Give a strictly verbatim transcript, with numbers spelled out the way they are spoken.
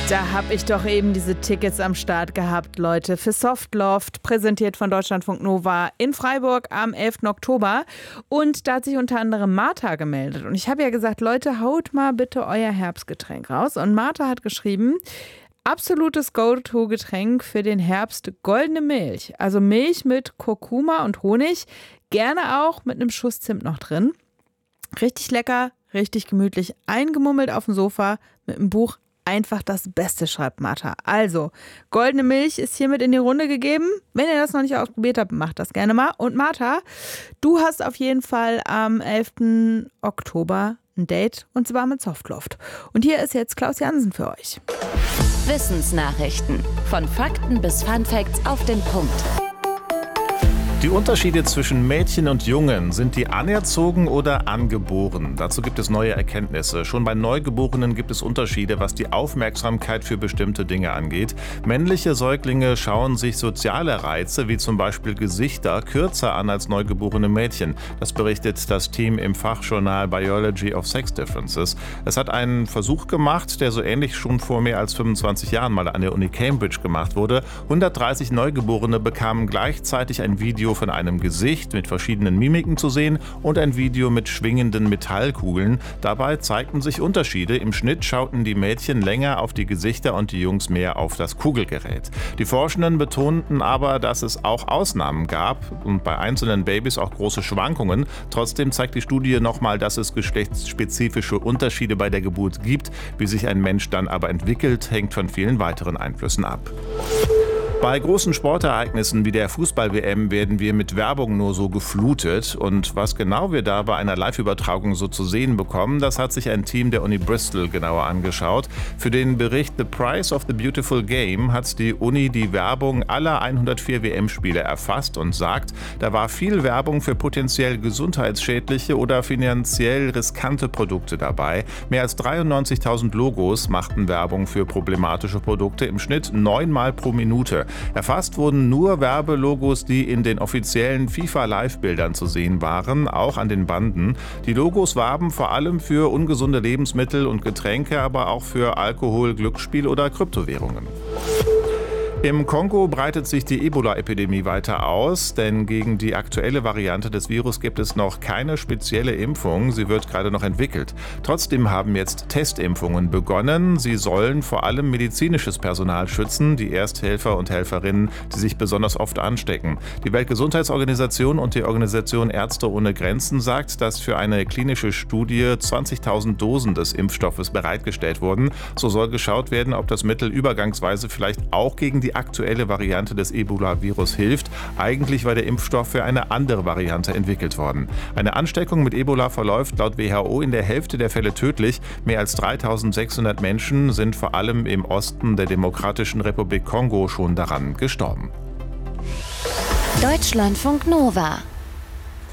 Da habe ich doch eben diese Tickets am Start gehabt, Leute, für Softloft, präsentiert von Deutschlandfunk Nova in Freiburg am elften Oktober. Und da hat sich unter anderem Martha gemeldet. Und ich habe ja gesagt, Leute, haut mal bitte euer Herbstgetränk raus. Und Martha hat geschrieben, absolutes Go-To-Getränk für den Herbst, goldene Milch. Also Milch mit Kurkuma und Honig, gerne auch mit einem Schuss Zimt noch drin. Richtig lecker, richtig gemütlich, eingemummelt auf dem Sofa mit einem Buch. Einfach das Beste, schreibt Martha. Also, goldene Milch ist hiermit in die Runde gegeben. Wenn ihr das noch nicht ausprobiert habt, macht das gerne mal. Und Martha, du hast auf jeden Fall am elften Oktober ein Date, und zwar mit Softloft. Und hier ist jetzt Klaus Jansen für euch. Wissensnachrichten. Von Fakten bis Funfacts auf den Punkt. Die Unterschiede zwischen Mädchen und Jungen, sind die anerzogen oder angeboren? Dazu gibt es neue Erkenntnisse. Schon bei Neugeborenen gibt es Unterschiede, was die Aufmerksamkeit für bestimmte Dinge angeht. Männliche Säuglinge schauen sich soziale Reize, wie zum Beispiel Gesichter, kürzer an als neugeborene Mädchen. Das berichtet das Team im Fachjournal Biology of Sex Differences. Es hat einen Versuch gemacht, der so ähnlich schon vor mehr als fünfundzwanzig Jahren mal an der Uni Cambridge gemacht wurde. hundertdreißig Neugeborene bekamen gleichzeitig ein Video von einem Gesicht mit verschiedenen Mimiken zu sehen und ein Video mit schwingenden Metallkugeln. Dabei zeigten sich Unterschiede. Im Schnitt schauten die Mädchen länger auf die Gesichter und die Jungs mehr auf das Kugelgerät. Die Forschenden betonten aber, dass es auch Ausnahmen gab und bei einzelnen Babys auch große Schwankungen. Trotzdem zeigt die Studie nochmal, dass es geschlechtsspezifische Unterschiede bei der Geburt gibt. Wie sich ein Mensch dann aber entwickelt, hängt von vielen weiteren Einflüssen ab. Bei großen Sportereignissen wie der Fußball-W M werden wir mit Werbung nur so geflutet. Und was genau wir da bei einer Live-Übertragung so zu sehen bekommen, das hat sich ein Team der Uni Bristol genauer angeschaut. Für den Bericht The Price of the Beautiful Game hat die Uni die Werbung aller hundertvier W M-Spiele erfasst und sagt, da war viel Werbung für potenziell gesundheitsschädliche oder finanziell riskante Produkte dabei. Mehr als dreiundneunzigtausend Logos machten Werbung für problematische Produkte, im Schnitt neunmal pro Minute. Erfasst wurden nur Werbelogos, die in den offiziellen FIFA-Live-Bildern zu sehen waren, auch an den Banden. Die Logos warben vor allem für ungesunde Lebensmittel und Getränke, aber auch für Alkohol, Glücksspiel oder Kryptowährungen. Im Kongo breitet sich die Ebola-Epidemie weiter aus, denn gegen die aktuelle Variante des Virus gibt es noch keine spezielle Impfung. Sie wird gerade noch entwickelt. Trotzdem haben jetzt Testimpfungen begonnen. Sie sollen vor allem medizinisches Personal schützen, die Ersthelfer und Helferinnen, die sich besonders oft anstecken. Die Weltgesundheitsorganisation und die Organisation Ärzte ohne Grenzen sagt, dass für eine klinische Studie zwanzigtausend Dosen des Impfstoffes bereitgestellt wurden. So soll geschaut werden, ob das Mittel übergangsweise vielleicht auch gegen die Die aktuelle Variante des Ebola-Virus hilft. Eigentlich war der Impfstoff für eine andere Variante entwickelt worden. Eine Ansteckung mit Ebola verläuft laut W H O in der Hälfte der Fälle tödlich. Mehr als dreitausendsechshundert Menschen sind vor allem im Osten der Demokratischen Republik Kongo schon daran gestorben. Deutschlandfunk Nova